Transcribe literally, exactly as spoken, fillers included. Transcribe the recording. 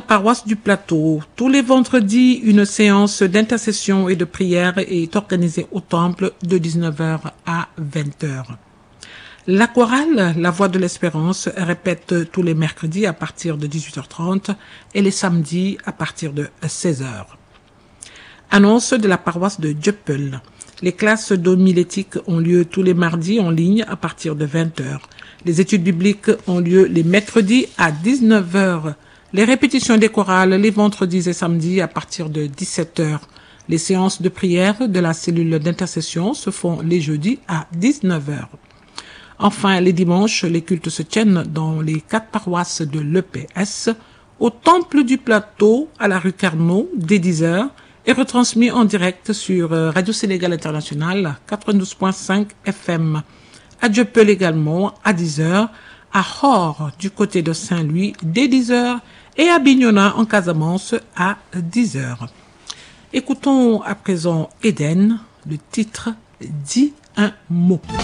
paroisse du Plateau. Tous les vendredis, une séance d'intercession et de prière est organisée au temple de dix-neuf heures à vingt heures. La chorale, la Voix de l'Espérance, répète tous les mercredis à partir de dix-huit heures trente et les samedis à partir de seize heures. Annonce de la paroisse de Dieuppeul. Les classes d'homilétique ont lieu tous les mardis en ligne à partir de vingt heures. Les études bibliques ont lieu les mercredis à dix-neuf heures. Les répétitions des chorales les vendredis et samedis à partir de dix-sept heures. Les séances de prière de la cellule d'intercession se font les jeudis à dix-neuf heures. Enfin, les dimanches, les cultes se tiennent dans les quatre paroisses de l'E P S, au Temple du Plateau, à la rue Carnot, dès dix heures, et retransmis en direct sur Radio Sénégal International, quatre-vingt-douze virgule cinq F M. À Dieuppeul également, à dix heures, à Hors, du côté de Saint-Louis, dès dix heures, et à Bignona, en Casamance, à dix heures. Écoutons à présent Eden, le titre « Dis un mot ».